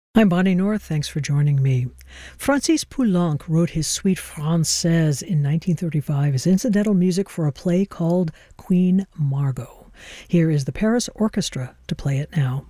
I'm Bonnie North. Thanks for joining me. Francis Poulenc wrote his Suite Française in 1935 as incidental music for a play called Queen Margot. Here is the Paris Orchestra to play it now.